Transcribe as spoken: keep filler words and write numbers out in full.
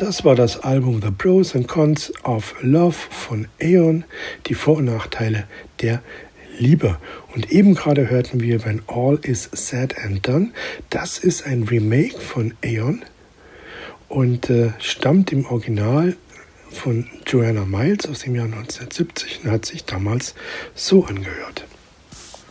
Das war das Album The Pros and Cons of Love von Aeon, die Vor- und Nachteile der Liebe. Und eben gerade hörten wir When All Is Said and Done. Das ist ein Remake von Aeon und äh, stammt im Original von Joanna Miles aus dem Jahr neunzehnhundertsiebzig und hat sich damals so angehört.